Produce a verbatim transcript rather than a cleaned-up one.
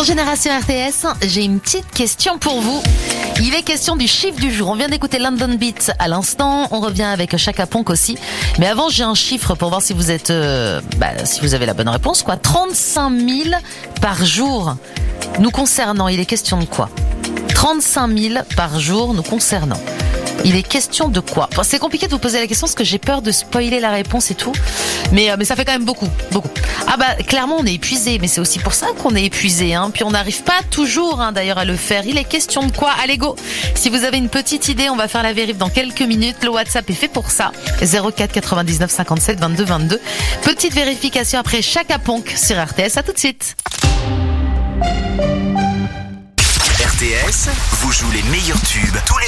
Génération R T S, j'ai une petite question pour vous. Il est question du chiffre du jour. On vient d'écouter London Beat à l'instant. On revient avec Chaka Ponk aussi. Mais avant, j'ai un chiffre pour voir si vous êtes, euh, bah, si vous avez la bonne réponse, quoi. trente-cinq mille par jour nous concernant. Il est question de quoi? trente-cinq mille par jour nous concernant. Il est question de quoi? Enfin, c'est compliqué de vous poser la question parce que j'ai peur de spoiler la réponse et tout. Mais, euh, mais ça fait quand même beaucoup, beaucoup. Ah bah, clairement, on est épuisé. Mais c'est aussi pour ça qu'on est épuisé, hein. Puis on n'arrive pas toujours, hein, d'ailleurs, à le faire. Il est question de quoi? Allez, go! Si vous avez une petite idée, on va faire la vérif dans quelques minutes. Le WhatsApp est fait pour ça. zéro quatre quatre-vingt-dix-neuf cinquante-sept vingt-deux vingt-deux. Petite vérification après Chaka Ponk sur R T S. À tout de suite. R T S vous joue les meilleurs tubes tous les